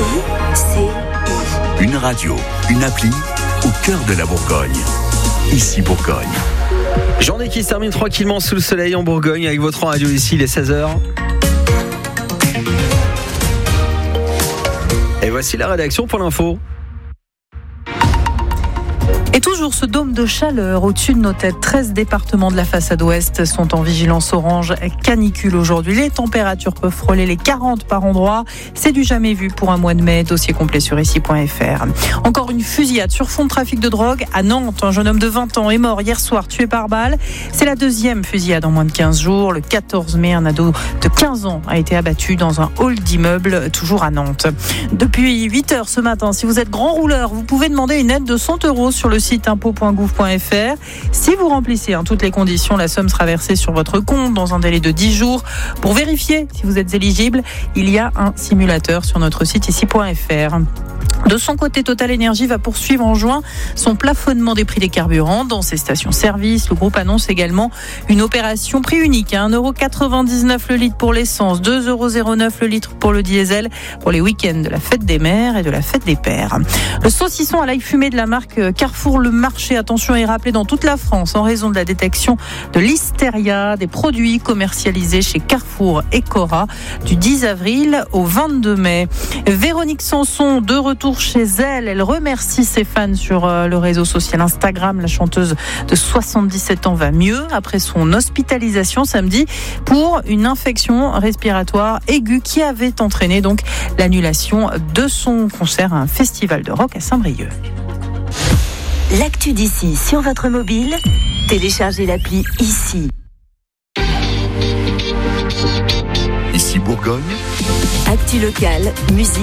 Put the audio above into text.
Une radio, une appli au cœur de la Bourgogne. Ici Bourgogne. Journée qui se termine tranquillement sous le soleil en Bourgogne avec votre radio ici, il est 16h. Et voici la rédaction pour l'info. Et toujours ce dôme de chaleur au-dessus de nos têtes. 13 départements de la façade ouest sont en vigilance orange canicule aujourd'hui. Les températures peuvent frôler les 40 par endroit. C'est du jamais vu pour un mois de mai. Dossier complet sur ici.fr. Encore une fusillade sur fond de trafic de drogue à Nantes. Un jeune homme de 20 ans est mort hier soir, tué par balle. C'est la deuxième fusillade en moins de 15 jours. Le 14 mai, un ado de 15 ans a été abattu dans un hall d'immeuble, toujours à Nantes. Depuis 8h ce matin, si vous êtes grand rouleur, vous pouvez demander une aide de 100 € sur le site impôts.gouv.fr. Si vous remplissez toutes les conditions, la somme sera versée sur votre compte dans un délai de 10 jours. Pour vérifier si vous êtes éligible, il y a un simulateur sur notre site ici.fr. De son côté, Total Énergie va poursuivre en juin son plafonnement des prix des carburants dans ses stations-service. Le groupe annonce également une opération prix unique à 1,99 € le litre pour l'essence, 2,09 € le litre pour le diesel pour les week-ends de la fête des mères et de la fête des pères. Le saucisson à l'ail fumé de la marque Carrefour Le Marché, attention, est rappelé dans toute la France en raison de la détection de listeria, des produits commercialisés chez Carrefour et Cora du 10 avril au 22 mai. Véronique Sanson, de retour chez elle. Elle remercie ses fans sur le réseau social Instagram. La chanteuse de 77 ans va mieux après son hospitalisation samedi pour une infection respiratoire aiguë qui avait entraîné donc l'annulation de son concert à un festival de rock à Saint-Brieuc. L'actu d'ici sur votre mobile, téléchargez l'appli Ici. Ici Bourgogne. Actu locale, musique.